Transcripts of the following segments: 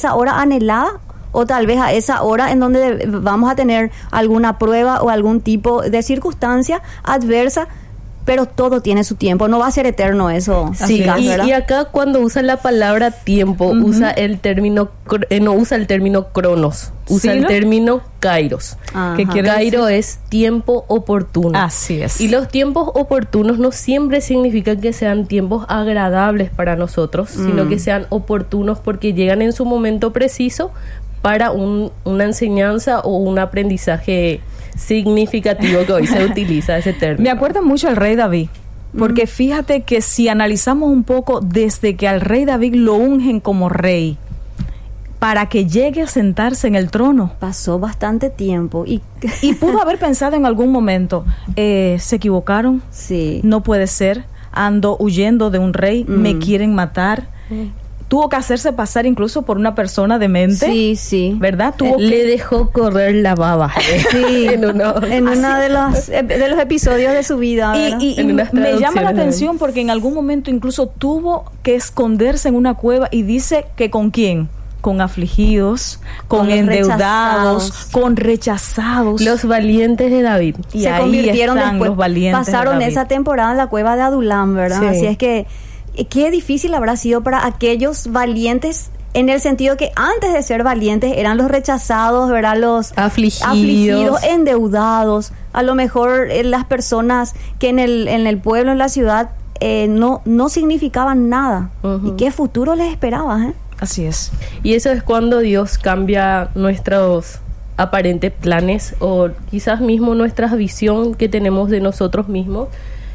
esa hora anhelada, o tal vez a esa hora en donde vamos a tener alguna prueba o algún tipo de circunstancia adversa, pero todo tiene su tiempo, no va a ser eterno eso. Sí, chicas, y acá cuando usa la palabra tiempo, usa el término, no usa el término cronos, usa el término kairos. ¿Qué quiere Kairo decir? Es tiempo oportuno. Así es. Y los tiempos oportunos no siempre significan que sean tiempos agradables para nosotros, sino que sean oportunos porque llegan en su momento preciso para una enseñanza o un aprendizaje significativo, que hoy se utiliza ese término. Me acuerda mucho al rey David, porque fíjate que si analizamos un poco, desde que al rey David lo ungen como rey, para que llegue a sentarse en el trono, pasó bastante tiempo y pudo haber pensado en algún momento, se equivocaron, sí, no puede ser, ando huyendo de un rey, me quieren matar. Tuvo que hacerse pasar incluso por una persona demente. Sí, sí. ¿Verdad? Le dejó correr la baba. Sí, en uno de los episodios de su vida. Y me llama la atención porque en algún momento incluso tuvo que esconderse en una cueva y dice que ¿con quién? Con afligidos, con endeudados, con rechazados. Los valientes de David. Y se convirtieron después, los valientes pasaron de esa temporada en la cueva de Adulam, ¿verdad? Sí. Así es que qué difícil habrá sido para aquellos valientes, en el sentido que antes de ser valientes eran los rechazados, ¿verdad? Los afligidos, endeudados. A lo mejor las personas que en el pueblo, en la ciudad, no significaban nada. ¿Y qué futuro les esperaba? Así es. Y eso es cuando Dios cambia nuestros aparentes planes, o quizás mismo nuestra visión que tenemos de nosotros mismos,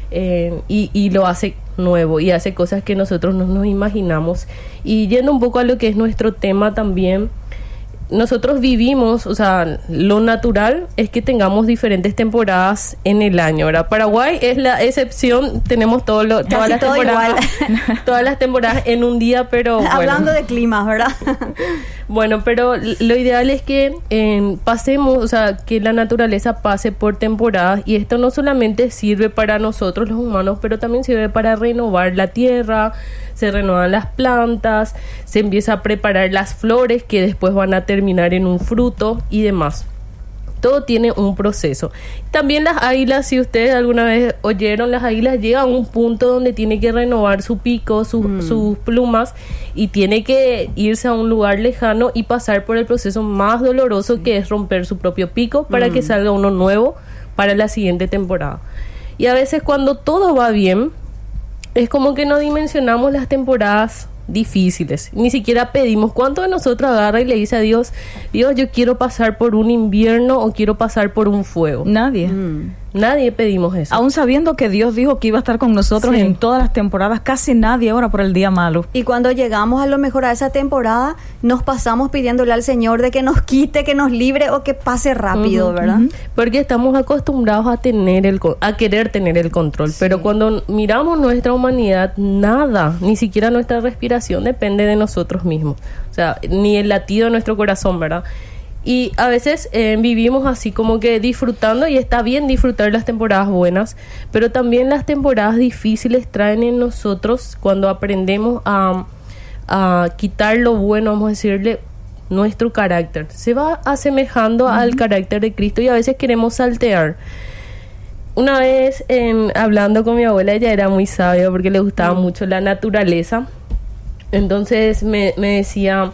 y lo hace nuevo y hace cosas que nosotros no nos imaginamos. Y yendo un poco a lo que es nuestro tema también, nosotros vivimos, o sea, lo natural es que tengamos diferentes temporadas en el año, ¿verdad? Paraguay es la excepción, tenemos todas las temporadas en un día, pero hablando de climas, ¿verdad? Bueno, pero lo ideal es que pasemos, o sea, que la naturaleza pase por temporadas, y esto no solamente sirve para nosotros los humanos, pero también sirve para renovar la tierra, se renuevan las plantas, se empieza a preparar las flores que después van a terminar en un fruto y demás. Todo tiene un proceso. También las águilas, si ustedes alguna vez oyeron, las águilas llegan a un punto donde tiene que renovar su pico, sus plumas, y tiene que irse a un lugar lejano y pasar por el proceso más doloroso, que es romper su propio pico para que salga uno nuevo para la siguiente temporada. Y a veces cuando todo va bien, es como que no dimensionamos las temporadas difíciles, ni siquiera pedimos. ¿Cuánto de nosotros agarra y le dice a Dios, Dios, yo quiero pasar por un invierno o quiero pasar por un fuego? Nadie. Nadie pedimos eso. Aún sabiendo que Dios dijo que iba a estar con nosotros en todas las temporadas, casi nadie ora por el día malo. Y cuando llegamos a lo mejor a esa temporada, nos pasamos pidiéndole al Señor de que nos quite, que nos libre o que pase rápido, ¿verdad? Porque estamos acostumbrados a querer tener el control. Pero cuando miramos nuestra humanidad, nada, ni siquiera nuestra respiración depende de nosotros mismos. O sea, ni el latido de nuestro corazón, ¿verdad? Y a veces vivimos así como que disfrutando, y está bien disfrutar las temporadas buenas, pero también las temporadas difíciles traen en nosotros, cuando aprendemos a quitar lo bueno, vamos a decirle, nuestro carácter. Se va asemejando al carácter de Cristo, y a veces queremos saltear. Una vez hablando con mi abuela, ella era muy sabia porque le gustaba mucho la naturaleza, entonces me decía,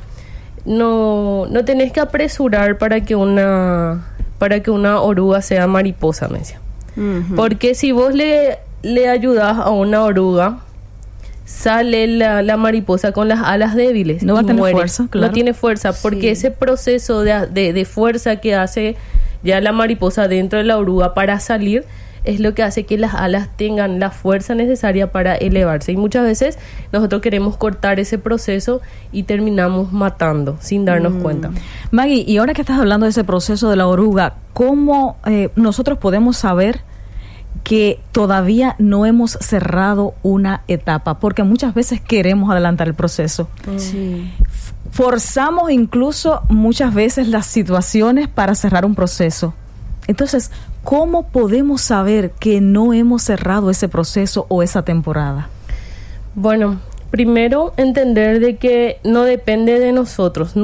no tenés que apresurar para que una oruga sea mariposa, me decía. Porque si vos le ayudás a una oruga, sale la mariposa con las alas débiles. No va a tener muere. Fuerza, claro. No tiene fuerza, porque ese proceso de fuerza que hace ya la mariposa dentro de la oruga para salir, es lo que hace que las alas tengan la fuerza necesaria para elevarse. Y muchas veces nosotros queremos cortar ese proceso y terminamos matando sin darnos cuenta. Maggie, y ahora que estás hablando de ese proceso de la oruga, ¿cómo nosotros podemos saber que todavía no hemos cerrado una etapa? Porque muchas veces queremos adelantar el proceso. Forzamos incluso muchas veces las situaciones para cerrar un proceso. Entonces, ¿cómo podemos saber que no hemos cerrado ese proceso o esa temporada? Bueno, primero entender de que no depende de nosotros.